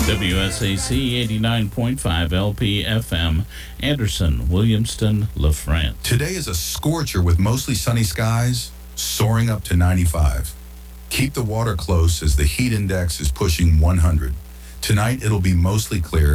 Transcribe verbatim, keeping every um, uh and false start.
W S A C eighty-nine point five L P F M, Anderson, Williamston, LaFrance. Today is a scorcher with mostly sunny skies, soaring up to ninety-five. Keep the water close as the heat index is pushing one hundred. Tonight, it'll be mostly clear.